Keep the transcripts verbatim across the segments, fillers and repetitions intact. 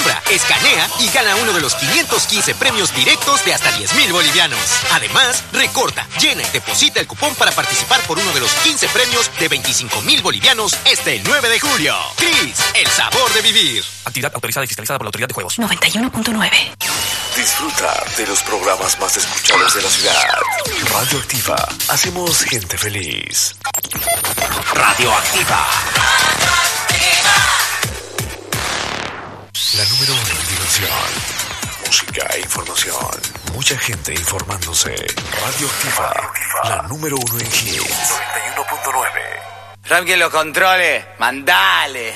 Compra, escanea y gana uno de los quinientos quince premios directos de hasta diez mil bolivianos. Además, recorta, llena y deposita el cupón para participar por uno de los quince premios de veinticinco mil bolivianos este nueve de julio. Cris, el sabor de vivir. Actividad autorizada y fiscalizada por la Autoridad de Juegos. noventa y uno punto nueve. Disfruta de los programas más escuchados de la ciudad. Radioactiva. Hacemos gente feliz. Radioactiva. La número uno en diversión. Música e información. Mucha gente informándose. Radioactiva. La número uno en hits. noventa y uno punto nueve. Ram, que lo controle. Mandale.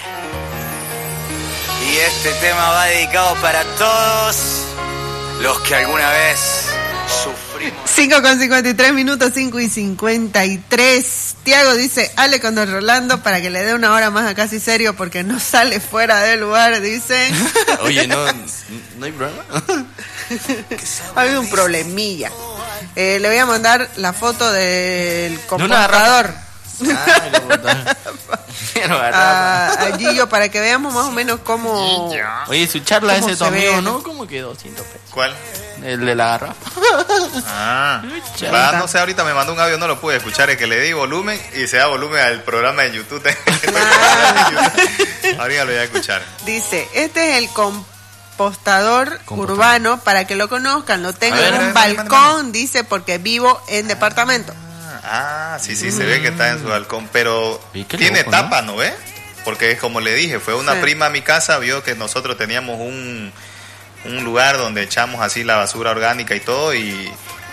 Y este tema va dedicado para todos los que alguna vez sufrimos. cinco con cincuenta y tres minutos, cinco y cincuenta y tres. Tiago dice, hable con don Rolando para que le dé una hora más a Casi Serio porque no sale fuera del lugar, dice. Oye, no, no hay problema. Hay un problemilla. Eh, le voy a mandar la foto del compostador. a, a Gillo para que veamos más o menos cómo. Oye, su charla ese tu amigo, ve, ¿no? ¿Cómo quedó? doscientos pesos. ¿Cuál? El de la garrafa. Ah, va, no sé, ahorita me mandó un audio, no lo pude escuchar, es que le di volumen y se da volumen al programa de YouTube. Ahorita lo voy a escuchar. Dice, este es el compostador urbano, para que lo conozcan, lo tengo ver, en un mande, balcón, mande, mande. dice, porque vivo en departamento. Ah, sí, sí, se ve que está en su balcón, pero tiene loco, tapa, ¿no ve? Porque es como le dije, fue una Sí. prima a mi casa, vio que nosotros teníamos un, un lugar donde echamos así la basura orgánica y todo, y,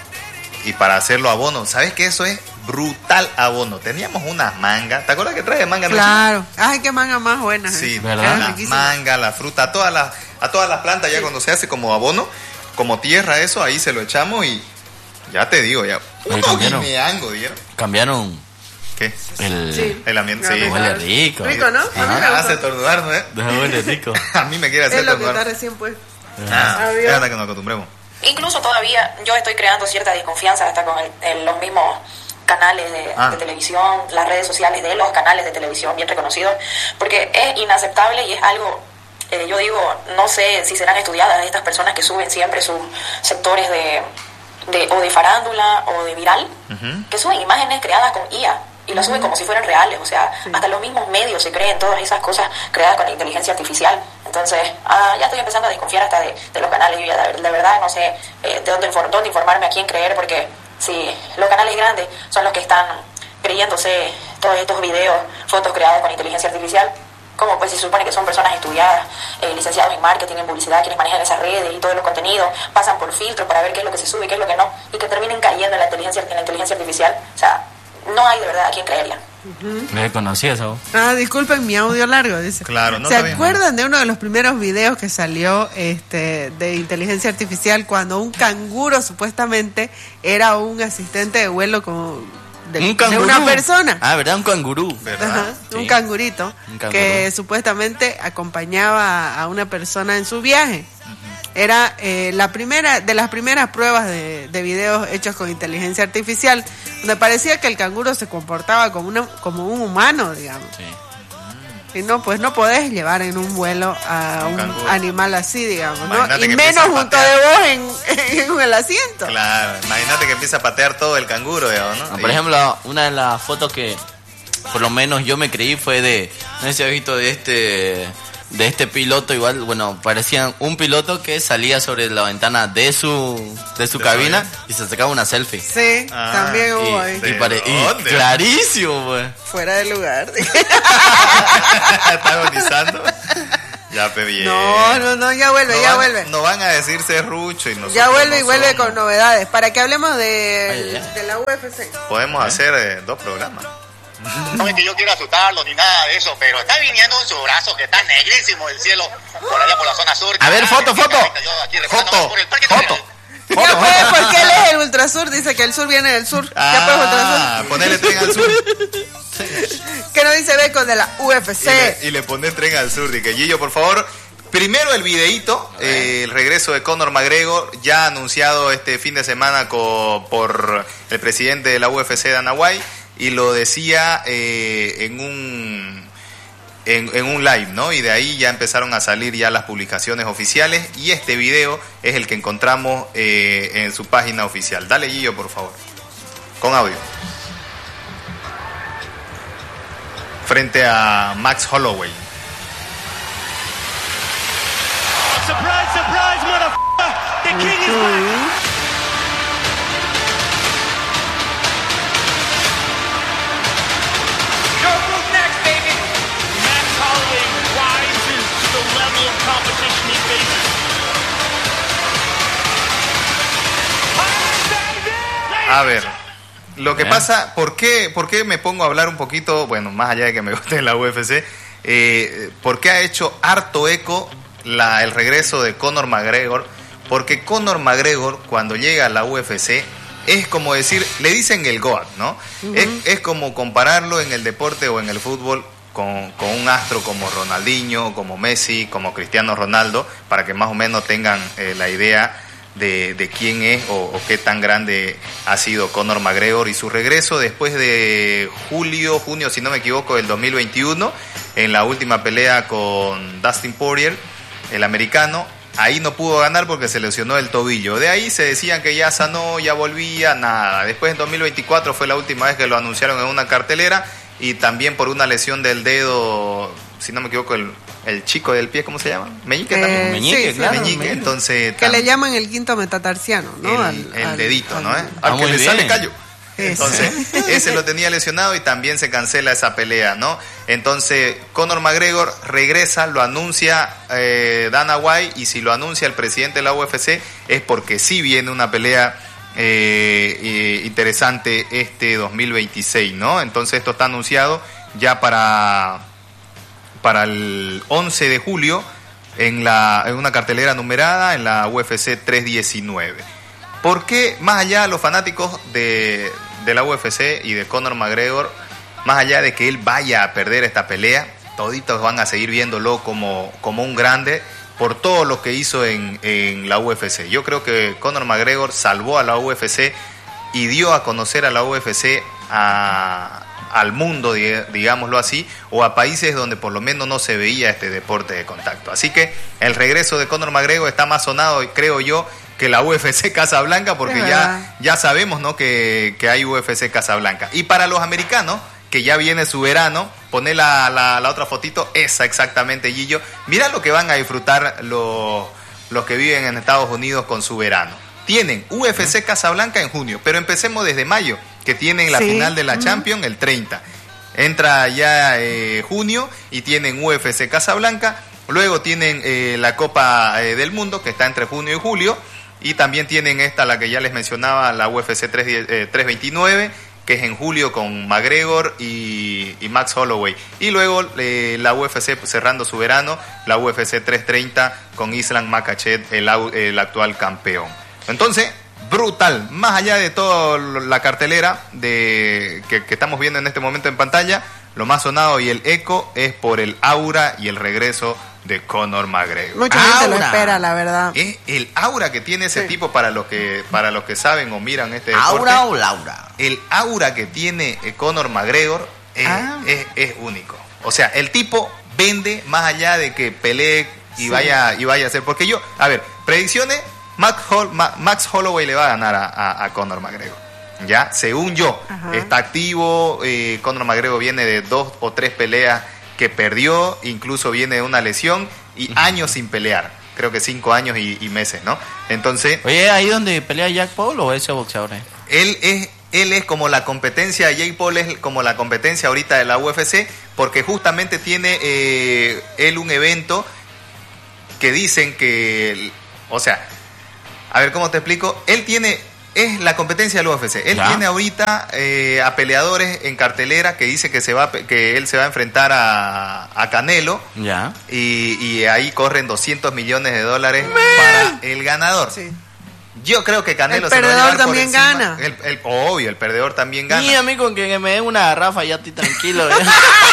y para hacerlo abono, ¿sabes qué? Eso es brutal abono. Teníamos unas mangas, ¿te acuerdas que trae manga? Claro. Ay, qué manga más buena. Sí, ¿verdad? las mangas, la fruta, a todas las, a todas las plantas ya cuando se hace como abono, como tierra eso, ahí se lo echamos y ya te digo, ya. Oye, Uno cambiaron. guineango, ¿vieron? Cambiaron ¿Qué? el... Sí. El ambiente, sí. Huele rico. Rico, ¿no? A mí me Ah, gusta. hace estornudar, ¿no? ¿Eh? Huele rico. A mí me quiere hacer Es lo que está estornudar. recién puesto. Ah, Ah, es ¿vio? hasta que nos acostumbremos. Incluso todavía yo estoy creando cierta desconfianza hasta con el- el- los mismos canales de, Ah. de televisión, las redes sociales de los canales de televisión bien reconocidos, porque es inaceptable y es algo, eh, yo digo, no sé si serán estudiadas estas personas que suben siempre sus sectores de, de o de farándula o de viral, Ujú. que suben imágenes creadas con I A y las suben como si fueran reales, o sea, hasta los mismos medios se creen todas esas cosas creadas con inteligencia artificial. Entonces, ah, ya estoy empezando a desconfiar hasta de, de los canales. Yo ya de, de verdad no sé eh, de dónde, infor- dónde informarme, a quién creer, porque si los canales grandes son los que están creyéndose todos estos videos, fotos creadas con inteligencia artificial, ¿cómo pues se supone que son personas estudiadas, eh, licenciados en marketing, en publicidad, quienes manejan esas redes y todos los contenidos, pasan por filtro para ver qué es lo que se sube y qué es lo que no, y que terminen cayendo en la inteligencia, en la inteligencia artificial? O sea, no hay de verdad a quién creerle. Me conocí eso. Ah, disculpen mi audio largo, dice. Claro, no ¿Se está bien, acuerdan de uno de los primeros videos que salió este de inteligencia artificial cuando un canguro supuestamente era un asistente de vuelo como de, Un de cangurú. una persona? Ah, ¿verdad? Un cangurú. ¿Verdad? Ajá, Sí. un cangurito Un canguro. que supuestamente acompañaba a una persona en su viaje. Era eh, la primera de las primeras pruebas de, de videos hechos con inteligencia artificial, donde parecía que el canguro se comportaba como una, como un humano, digamos. Sí. Y no, pues no podés llevar en un vuelo a Un un, canguro. animal así, digamos, ¿no? Imagínate Y que menos empieza a junto de patear. vos en, en el asiento. Claro, imagínate que empieza a patear todo el canguro, digamos, ¿no? Ah, por Y- ejemplo, una de las fotos que por lo menos yo me creí fue de, no sé si has visto de este de este piloto, igual, bueno, parecía un piloto que salía sobre la ventana de su de su ¿De cabina su y se sacaba una selfie. Sí, Ah, también hubo Y, ahí. y pare- y dónde? clarísimo, pues. Fuera de lugar. Está agonizando. Ya, pe bien. No, no, no, ya vuelve, No ya van- vuelve. No van a decir serrucho y nosotros Ya vuelve y no vuelve somos. con novedades. Para que hablemos de, Ay, ay. de la U F C. Podemos hacer eh, dos programas. No es que yo quiera asustarlo ni nada de eso, pero está viniendo en su brazo que está negrísimo el cielo por allá por la zona sur. A ver, foto, foto. Yo aquí repasándome Foto, por el parque foto. Nacional. Ya pues, porque él es el ultrasur, dice que el sur viene del sur. Ya pues, Ah, ultrasur. ponerle tren al sur. Que no dice Beco de la U F Y C. le, y le pone tren al sur. Y que Gillo, por favor. Primero el videíto, eh, el regreso de Conor McGregor, ya anunciado este fin de semana co- por el presidente de la U F C, Dana White, y lo decía eh, en un en, en un live, ¿no? Y de ahí ya empezaron a salir ya las publicaciones oficiales y este video es el que encontramos eh, en su página oficial. Dale, Gillo, por favor, con audio. Frente a Max Holloway. Surprise, surprise, motherfucker! The king is back! Your move next, baby! Max Holloway rises to the level of competition he faces. A ver, lo que ¿Eh? pasa, ¿por qué, ¿por qué me pongo a hablar un poquito, bueno, más allá de que me guste la U F C, eh, ¿por qué ha hecho harto eco La, el regreso de Conor McGregor? Porque Conor McGregor, cuando llega a la U F C, es como decir, le dicen el GOAT, ¿no? Uh-huh. Es, es como compararlo en el deporte o en el fútbol con, con un astro como Ronaldinho, como Messi, como Cristiano Ronaldo, para que más o menos tengan eh, la idea de, de quién es o, o qué tan grande ha sido Conor McGregor. Y su regreso después de julio, junio, si no me equivoco, del dos mil veintiuno, en la última pelea con Dustin Poirier, el americano, ahí no pudo ganar porque se lesionó el tobillo. De ahí se decían que ya sanó, ya volvía, nada. Después en dos mil veinticuatro fue la última vez que lo anunciaron en una cartelera y también por una lesión del dedo, si no me equivoco, el, el chico del pie, ¿cómo se llama? Meñique eh, también. Meñique, sí, claro. Meñique, Meñique. Entonces, que tam- le llaman el quinto metatarsiano, ¿no? El, al, el al, dedito, al, ¿no? ¿Eh? Ah, Al que muy le bien. sale callo. Ese. Entonces, ese lo tenía lesionado y también se cancela esa pelea, ¿no? Entonces, Conor McGregor regresa, lo anuncia eh, Dana White, y si lo anuncia el presidente de la U F C es porque sí viene una pelea eh, eh, interesante este dos mil veintiséis, ¿no? Entonces, esto está anunciado ya para, para el once de julio en, la, en una cartelera numerada en la U F C trescientos diecinueve. ¿Por qué, más allá de los fanáticos de, de la U F C y de Conor McGregor, más allá de que él vaya a perder esta pelea, toditos van a seguir viéndolo como, como un grande por todo lo que hizo en, en la U F C? Yo creo que Conor McGregor salvó a la U F C y dio a conocer a la U F C a, al mundo, digámoslo así, o a países donde por lo menos no se veía este deporte de contacto. Así que el regreso de Conor McGregor está más sonado, creo yo, que la U F C Casablanca, porque ya, ya sabemos, ¿no?, que, que hay U F C Casablanca. Y para los americanos, que ya viene su verano, poné la, la, la otra fotito, esa exactamente, Gillo. Mira lo que van a disfrutar los, los que viven en Estados Unidos con su verano. Tienen U F C Casablanca en junio, pero empecemos desde mayo, que tienen la sí. final de la Champions el treinta. Entra ya eh, junio y tienen U F C Casablanca. Luego tienen eh, la Copa eh, del Mundo, que está entre junio y julio. Y también tienen esta, la que ya les mencionaba, la U F C trescientos veintinueve, que es en julio con McGregor y, y Max Holloway. Y luego eh, la U F C cerrando su verano, la U F C trescientos treinta con Islam Makhachev, el, el actual campeón. Entonces, brutal. Más allá de toda la cartelera de, que, que estamos viendo en este momento en pantalla, lo más sonado y el eco es por el aura y el regreso de Conor McGregor. Mucha aura. gente lo espera, la verdad. Es el aura que tiene ese sí. tipo, para los que para los que saben o miran este deporte. ¿Aura o Laura? El aura que tiene Conor McGregor es, ah. es, es único. O sea, el tipo vende más allá de que pelee y sí. vaya y vaya a hacer. Porque yo, a ver, predicciones, Max, Hol, Max Holloway le va a ganar a, a, a Conor McGregor. Ya, según yo, Ajá. está activo. eh, Conor McGregor viene de dos o tres peleas que perdió, incluso viene de una lesión y años sin pelear, creo que cinco años y, y meses, ¿no? Entonces, oye, ¿ahí donde pelea Jack Paul o ese boxeador? Eh? Él es él es como la competencia, Jake Paul es como la competencia ahorita de la U F C, porque justamente tiene eh, él un evento que dicen que, o sea, a ver cómo te explico, él tiene es la competencia de la U F C. Él ¿Ya? tiene ahorita eh, a peleadores en cartelera que dice que se va que él se va a enfrentar a, a Canelo. Ya. Y, y ahí corren doscientos millones de dólares Man. para el ganador. Sí. Yo creo que Canelo el se lo va a llevar también por encima. gana. El, el, obvio, el perdedor también gana. Y a mí con que me den una garrafa ya estoy tranquilo. ¿eh?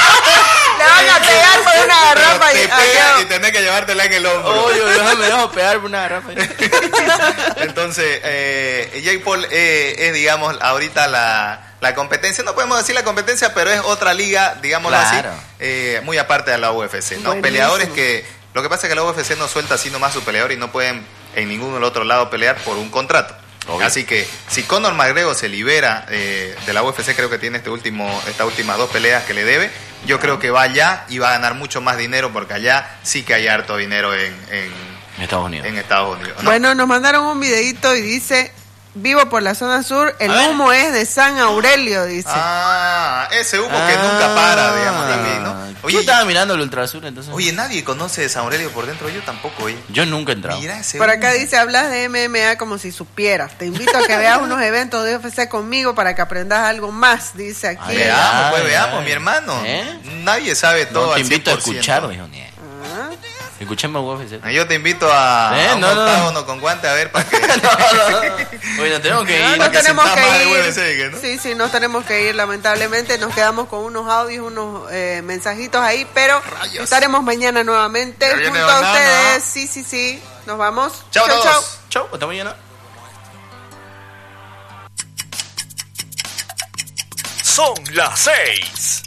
Le van a pegar por una garrafa te y, pega y tenés que llevártela en el hombro. Obvio, yo me dejo pegar por una garrafa. Entonces, eh, Jake Paul eh, es, digamos, ahorita la, la competencia, no podemos decir la competencia, pero es otra liga, digámoslo Claro. así, eh, muy aparte de la U F C, ¿no? Buenísimo. Peleadores que, lo que pasa es que la U F C no suelta así nomás su peleador y no pueden en ningún del otro lado pelear por un contrato. Obvio. Así que si Conor McGregor se libera eh, de la U F C, creo que tiene este último, estas últimas dos peleas que le debe, yo creo que va allá y va a ganar mucho más dinero porque allá sí que hay harto dinero en, en, En Estados Unidos. en Estados Unidos. ¿no? Bueno, nos mandaron un videito y dice, vivo por la zona sur, el A ver. humo es de San Aurelio, dice. Ah, ese humo que Ah. nunca para, digamos, también, ¿no? Yo Oye, estaba mirando el Ultrasur, entonces. oye, nadie conoce de San Aurelio por dentro, yo tampoco, oye. Yo nunca he entrado. Mira ese Por humo. acá dice, hablas de M M A como si supieras. Te invito a que veas unos eventos de U F C conmigo para que aprendas algo más, dice aquí. Ay, Veamos, pues Ay, veamos, ay. mi hermano. ¿Eh? Nadie sabe todo No, te al invito a cien por ciento. escuchar, dijo nie. Ah. Escuchemos U F C. Yo te invito a, Eh, a un no, no, no. octágono con guante a ver para que... No, no, no. Bueno, tenemos que No, ir. nos que tenemos sentar más de que U F ir. C, ¿no? Sí, sí, nos tenemos que ir, lamentablemente. Nos quedamos con unos audios, unos eh, mensajitos ahí, pero Rayos. estaremos mañana nuevamente Ya viene junto a Banana. ustedes. Sí, sí, sí. Nos vamos. Chao, chau. todos. Chau, hasta mañana. Son las seis